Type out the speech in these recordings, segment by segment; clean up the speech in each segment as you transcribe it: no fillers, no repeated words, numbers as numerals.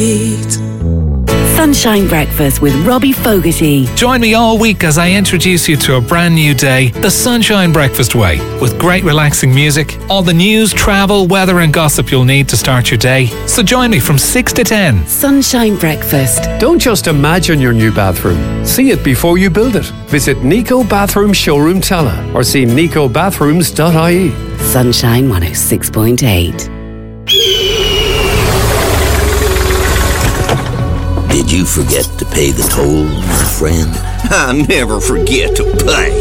Sunshine Breakfast with Robbie Fogarty. Join me all week as I introduce you to a brand new day, the Sunshine Breakfast way, with great relaxing music, all the news, travel, weather and gossip you'll need to start your day. So join me from 6 to 10. Sunshine Breakfast. Don't just imagine your new bathroom. See it before you build it. Visit Nico Bathroom Showroom Tala or see nicobathrooms.ie. Sunshine 106.8. Did you forget to pay the toll, my friend? I never forget to pay.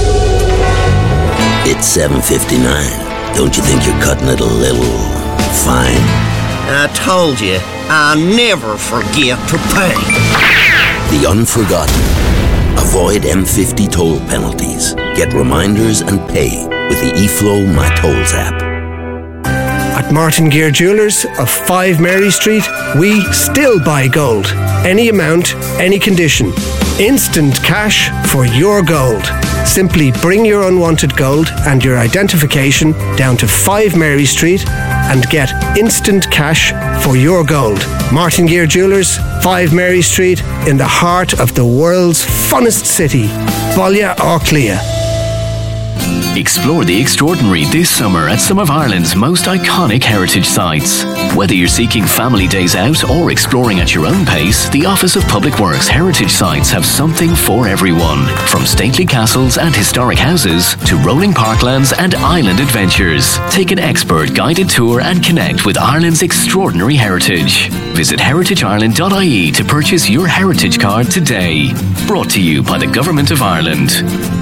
It's 7:59. Don't you think you're cutting it a little fine? I told you, I never forget to pay. The unforgotten. Avoid M50 toll penalties. Get reminders and pay with the eFlow My Tolls app. At Martin Gear Jewellers of 5 Mary Street, we still buy gold. Any amount, any condition. Instant cash for your gold. Simply bring your unwanted gold and your identification down to 5 Mary Street and get instant cash for your gold. Martin Gear Jewellers, 5 Mary Street, in the heart of the world's funnest city, Ballya Orclia. Explore the extraordinary this summer at some of Ireland's most iconic heritage sites. Whether you're seeking family days out or exploring at your own pace, the Office of Public Works Heritage Sites have something for everyone. From stately castles and historic houses to rolling parklands and island adventures. Take an expert guided tour and connect with Ireland's extraordinary heritage. Visit heritageIreland.ie to purchase your heritage card today. Brought to you by the Government of Ireland.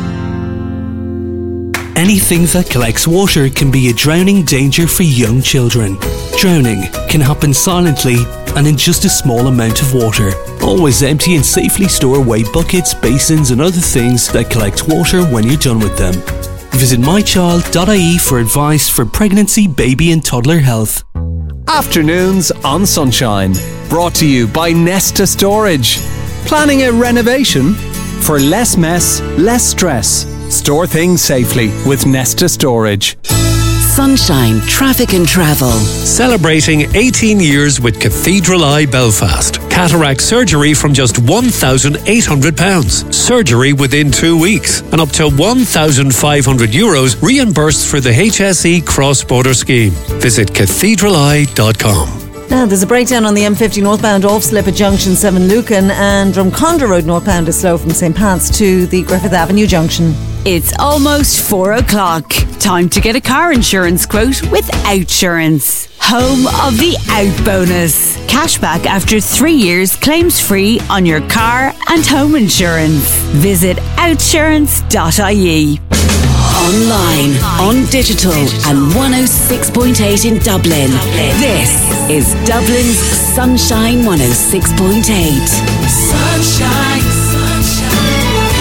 Anything that collects water can be a drowning danger for young children. Drowning can happen silently and in just a small amount of water. Always empty and safely store away buckets, basins and other things that collect water when you're done with them. Visit mychild.ie for advice for pregnancy, baby and toddler health. Afternoons on Sunshine. Brought to you by Nesta Storage. Planning a renovation? For less mess, less stress. Store things safely with Nesta Storage. Sunshine Traffic and Travel. Celebrating 18 years with Cathedral Eye Belfast. Cataract surgery from just £1,800. Surgery within 2 weeks. And up to €1,500 reimbursed for the HSE cross-border scheme. Visit cathedraleye.com. Now, there's a breakdown on the M50 northbound off slip at Junction 7 Lucan, and Drumcondra Road northbound is slow from St. Pat's to the Griffith Avenue junction. It's almost 4 o'clock. Time to get a car insurance quote with Outsurance. Home of the Out Bonus. Cashback after 3 years, claims free on your car and home insurance. Visit outsurance.ie. Online, on digital and 106.8 in Dublin. This is Dublin's Sunshine 106.8. Sunshine, sunshine,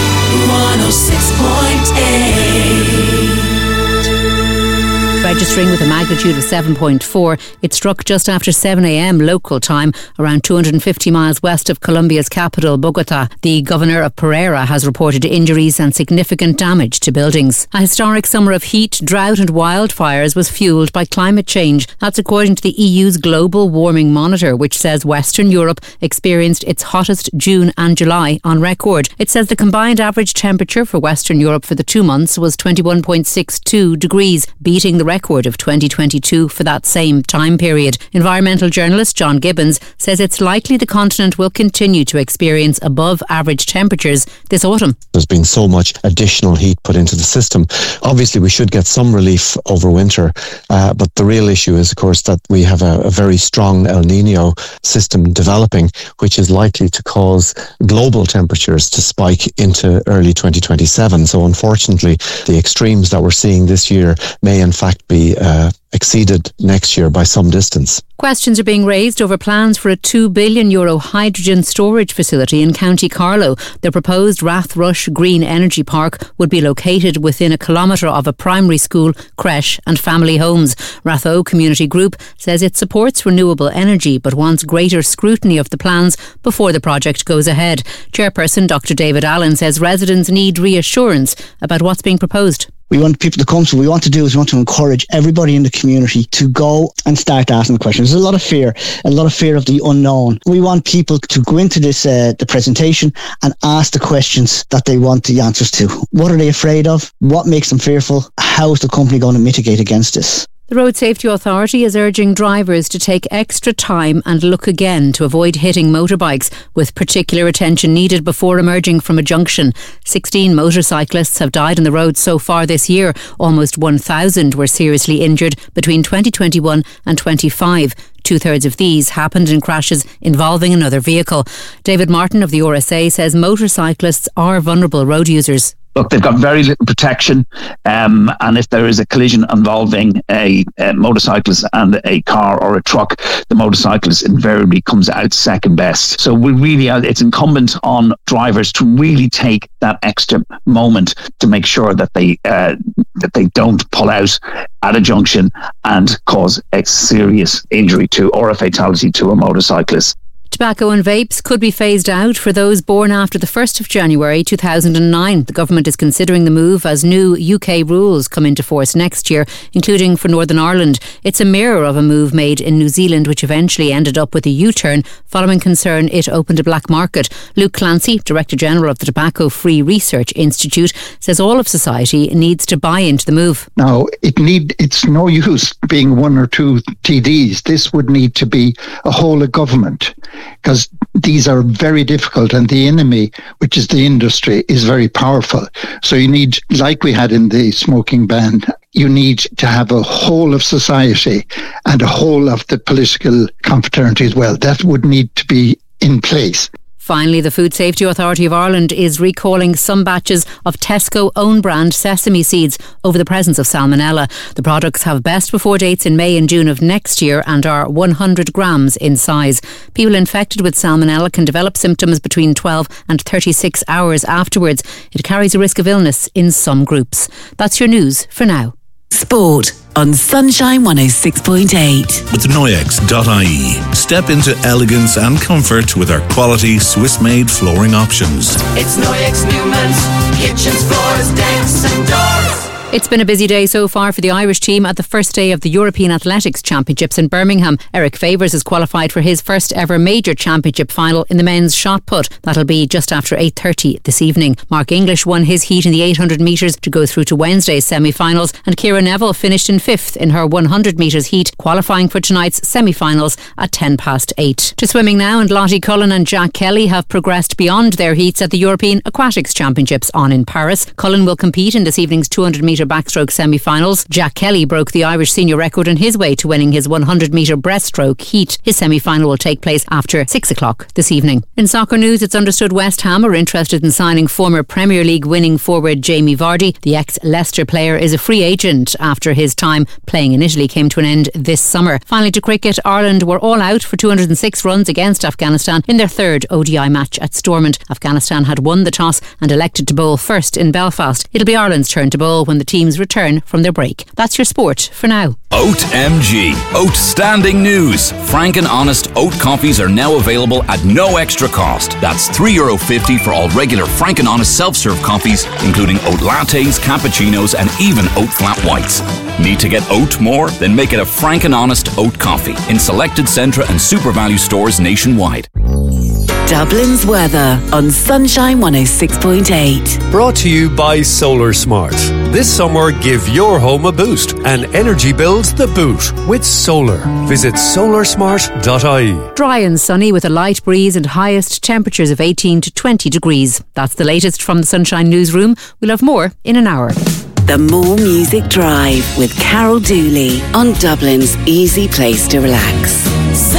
106.8. Registering with a magnitude of 7.4. It struck just after 7 a.m. local time, around 250 miles west of Colombia's capital, Bogota. The governor of Pereira has reported injuries and significant damage to buildings. A historic summer of heat, drought and wildfires was fuelled by climate change. That's according to the EU's Global Warming Monitor, which says Western Europe experienced its hottest June and July on record. It says the combined average temperature for Western Europe for the 2 months was 21.62 degrees, beating the record of 2022 for that same time period. Environmental journalist John Gibbons says it's likely the continent will continue to experience above average temperatures this autumn. There's been so much additional heat put into the system. Obviously we should get some relief over winter, but the real issue is of course that we have a very strong El Nino system developing, which is likely to cause global temperatures to spike into early 2027. So unfortunately the extremes that we're seeing this year may in fact be exceeded next year by some distance. Questions are being raised over plans for a €2 billion hydrogen storage facility in County Carlow. The proposed Rathrush Green Energy Park would be located within a kilometre of a primary school, creche and family homes. Ratho Community Group says it supports renewable energy but wants greater scrutiny of the plans before the project goes ahead. Chairperson Dr David Allen says residents need reassurance about what's being proposed. we want people to come. So what we want to do is we want to encourage everybody in the community to go and start asking the questions. There's a lot of fear of the unknown. We want people to go into this the presentation and ask the questions that they want the answers to. What are they afraid of? What makes them fearful? How is the company going to mitigate against this? The Road Safety Authority is urging drivers to take extra time and look again to avoid hitting motorbikes, with particular attention needed before emerging from a junction. 16 motorcyclists have died on the road so far this year. Almost 1,000 were seriously injured between 2021 and 25. 2/3 of these happened in crashes involving another vehicle. David Martin of the RSA says motorcyclists are vulnerable road users. Look, they've got very little protection, and if there is a collision involving a motorcyclist and a car or a truck, the motorcyclist invariably comes out second best. So it's incumbent on drivers to really take that extra moment to make sure that they don't pull out at a junction and cause a serious injury to or a fatality to a motorcyclist. Tobacco and vapes could be phased out for those born after the 1st of January 2009. The government is considering the move as new UK rules come into force next year, including for Northern Ireland. It's a mirror of a move made in New Zealand, which eventually ended up with a U-turn following concern it opened a black market. Luke Clancy, Director General of the Tobacco Free Research Institute, says all of society needs to buy into the move. Now, it's no use being one or two TDs. This would need to be a whole of government, because these are very difficult, and the enemy, which is the industry, is very powerful. So you need, like we had in the smoking ban, you need to have a whole of society and a whole of the political confraternity as well. That would need to be in place. Finally, the Food Safety Authority of Ireland is recalling some batches of Tesco own-brand sesame seeds over the presence of salmonella. The products have best before dates in May and June of next year and are 100 grams in size. People infected with salmonella can develop symptoms between 12 and 36 hours afterwards. It carries a risk of illness in some groups. That's your news for now. Sport on Sunshine 106.8. With Noyex.ie. Step into elegance and comfort with our quality Swiss-made flooring options. It's Noyex Newman's kitchens, floors, decks and doors. It's been a busy day so far for the Irish team at the first day of the European Athletics Championships in Birmingham. Eric Favours has qualified for his first ever major championship final in the men's shot put. That'll be just after 8:30 this evening. Mark English won his heat in the 800 metres to go through to Wednesday's semi-finals, and Ciara Neville finished in 5th in her 100 metres heat, qualifying for tonight's semi-finals at 8:10. To swimming now, and Lottie Cullen and Jack Kelly have progressed beyond their heats at the European Aquatics Championships on in Paris. Cullen will compete in this evening's 200 metre backstroke semi-finals. Jack Kelly broke the Irish senior record on his way to winning his 100 metre breaststroke heat. His semi-final will take place after 6 o'clock this evening. In soccer news, it's understood West Ham are interested in signing former Premier League winning forward Jamie Vardy. The ex-Leicester player is a free agent after his time playing in Italy came to an end this summer. Finally, to cricket, Ireland were all out for 206 runs against Afghanistan in their third ODI match at Stormont. Afghanistan had won the toss and elected to bowl first in Belfast. It'll be Ireland's turn to bowl when the teams return from their break. That's your sport for now. Oat MG. Outstanding news. Frank and Honest oat coffees are now available at no extra cost. That's €3.50 for all regular Frank and Honest self-serve coffees, including oat lattes, cappuccinos and even oat flat whites. Need to get oat more? Then make it a Frank and Honest oat coffee in selected Centra and Super Value stores nationwide. Dublin's weather on Sunshine 106.8. Brought to you by Solar Smart. This summer, give your home a boost and energy bills the boot with solar. Visit solarsmart.ie. Dry and sunny with a light breeze and highest temperatures of 18 to 20 degrees. That's the latest from the Sunshine Newsroom. We'll have more in an hour. The More Music Drive with Carol Dooley on Dublin's easy place to relax.